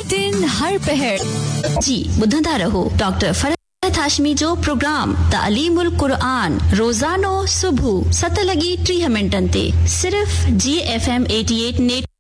हर दिन हर पहर जी ॿुधंदा रहो डॉक्टर फरहत हाशमी जो प्रोग्राम तालीमुल कुरान रोज़ानो सुबह 7:30 ते सिर्फ़ GFM 88 नेट